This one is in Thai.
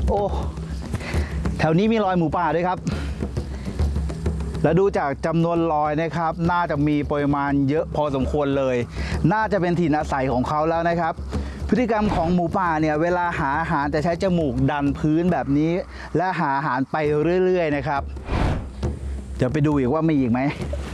โอ้แถวนี้มีรอยหมูป่าด้วยครับแล้วดูจากจำนวนรอยนะครับน่าจะมีปริมาณเยอะพอสมควรเลยน่าจะเป็นถิ่นอาศัยของเขาแล้วนะครับพฤติกรรมของหมูป่าเนี่ยเวลาหาอาหารจะใช้จมูกดันพื้นแบบนี้และหาอาหารไปเรื่อยๆนะครับเดี๋ยวไปดูอีกว่ามีอีกไหม